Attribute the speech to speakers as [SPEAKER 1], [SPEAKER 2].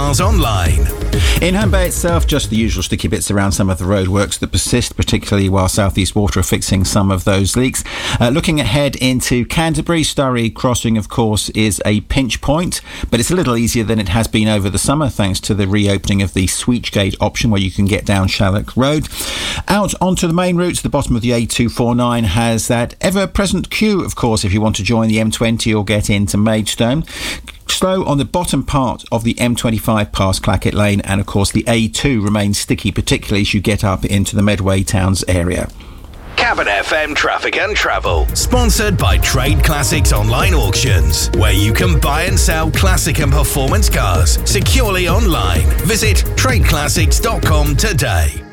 [SPEAKER 1] Cars Online.
[SPEAKER 2] In Home Bay itself, just the usual sticky bits around some of the roadworks that persist, particularly while South East Water are fixing some of those leaks. Looking ahead into Canterbury, Sturry Crossing, of course, is a pinch point, but it's a little easier than it has been over the summer thanks to the reopening of the Switchgate option where you can get down Shallock Road. Out onto the main routes, the bottom of the A249 has that ever-present queue, of course, if you want to join the M20 or get into Maidstone. Slow on the bottom part of the M25 past Clackett Lane, and of course the A2 remains sticky, particularly as you get up into the Medway Towns area.
[SPEAKER 1] Cabin FM Traffic and Travel, sponsored by Trade Classics Online Auctions, where you can buy and sell classic and performance cars securely online. Visit tradeclassics.com today.